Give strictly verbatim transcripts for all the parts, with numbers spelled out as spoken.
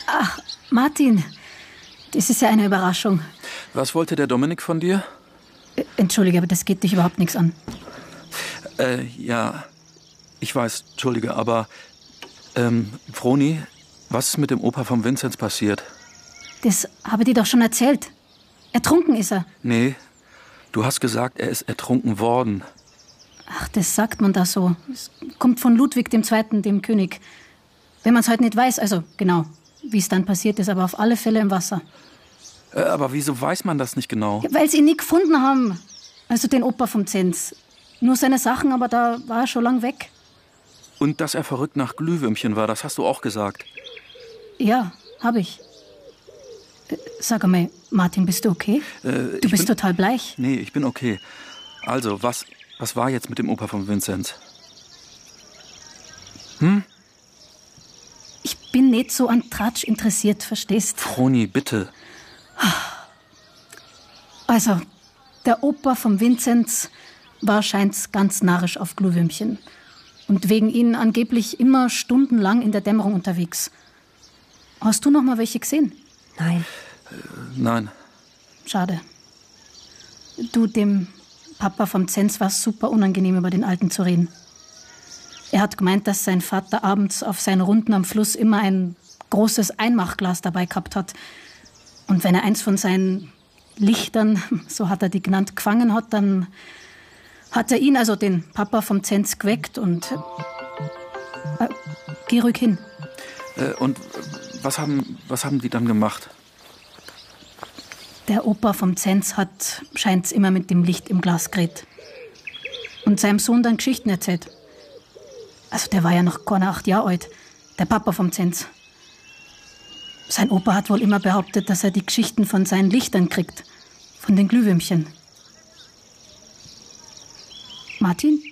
Ach, Martin, das ist ja eine Überraschung. Was wollte der Dominik von dir? Äh, Entschuldige, aber das geht dich überhaupt nichts an. Äh, ja, ich weiß, entschuldige, aber, ähm, Froni, was ist mit dem Opa vom Vinzenz passiert? Das habe ich dir doch schon erzählt. Ertrunken ist er. Nee, du hast gesagt, er ist ertrunken worden. Ach, das sagt man da so. Es kommt von Ludwig dem Zweiten, dem König. Wenn man es halt nicht weiß, also genau, wie es dann passiert ist, aber auf alle Fälle im Wasser. Äh, aber wieso weiß man das nicht genau? Ja, weil sie ihn nie gefunden haben. Also den Opa vom Zenz. Nur seine Sachen, aber da war er schon lang weg. Und dass er verrückt nach Glühwürmchen war, das hast du auch gesagt. Ja, habe ich. Äh, Sag einmal, Martin, bist du okay? Äh, du bist bin, total bleich. Nee, ich bin okay. Also, was, was war jetzt mit dem Opa vom Vinzenz? Hm? Ich bin nicht so an Tratsch interessiert, verstehst? Froni, bitte. Also, der Opa vom Vinzenz war scheint's ganz narrisch auf Glühwürmchen. Und wegen ihnen angeblich immer stundenlang in der Dämmerung unterwegs. Hast du noch mal welche gesehen? Nein. Äh, nein. Schade. Du, dem Papa vom Zenz war es super unangenehm, über den Alten zu reden. Er hat gemeint, dass sein Vater abends auf seinen Runden am Fluss immer ein großes Einmachglas dabei gehabt hat. Und wenn er eins von seinen Lichtern, so hat er die genannt, gefangen hat, dann hat er ihn, also den Papa vom Zenz, geweckt und... Äh, geh ruhig hin. Äh, und was haben, was haben die dann gemacht? Der Opa vom Zenz hat, scheint's, immer mit dem Licht im Glas geredet. Und seinem Sohn dann Geschichten erzählt. Also der war ja noch keine acht Jahre alt, der Papa vom Zenz. Sein Opa hat wohl immer behauptet, dass er die Geschichten von seinen Lichtern kriegt. Von den Glühwürmchen. Martin?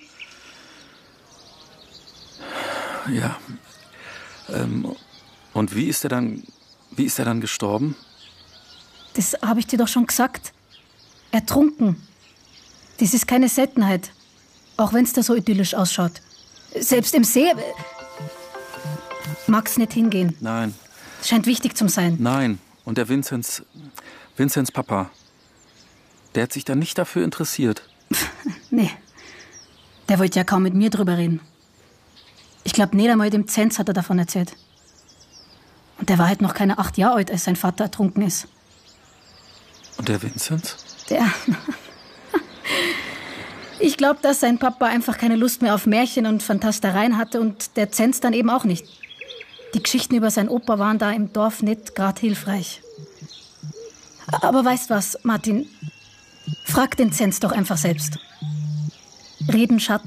Ja. Ähm, und wie ist er dann, wie ist er dann gestorben? Das habe ich dir doch schon gesagt. Ertrunken. Das ist keine Seltenheit. Auch wenn es da so idyllisch ausschaut. Selbst im See... Magst nicht hingehen? Nein. Das scheint wichtig zu sein. Nein. Und der Vinzenz, Vinzenz Papa, der hat sich da nicht dafür interessiert. Nee. Der wollte ja kaum mit mir drüber reden. Ich glaube, nicht einmal dem Zenz hat er davon erzählt. Und der war halt noch keine acht Jahre alt, als sein Vater ertrunken ist. Und der Vinzenz? Der... Ich glaube, dass sein Papa einfach keine Lust mehr auf Märchen und Fantastereien hatte und der Zenz dann eben auch nicht. Die Geschichten über seinen Opa waren da im Dorf nicht gerade hilfreich. Aber weißt was, Martin? Frag den Zenz doch einfach selbst. Reden schadet